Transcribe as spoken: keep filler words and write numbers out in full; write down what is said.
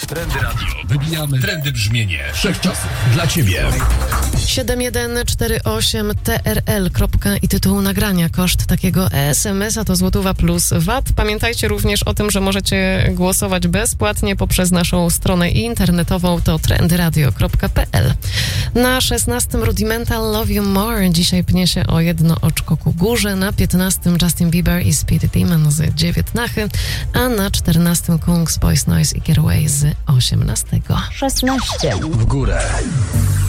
Trendy Radio. Wybijamy trendy brzmienie wszechczasów dla Ciebie. siedem jeden cztery osiem T R L. I tytuł nagrania. Koszt takiego S M S a to złotówa plus V A T. Pamiętajcie również o tym, że możecie głosować bezpłatnie poprzez naszą stronę internetową, to trendy radio kropka p l. Na szesnastym Rudimental Love You More dzisiaj pnie się o jedno oczko ku górze. Na piętnastym Justin Bieber i Speedy Demon z dziewiętnachy, a na czternastym Kungs, Boys Noise i Getaway z osiemnastego. szesnaście. W górę.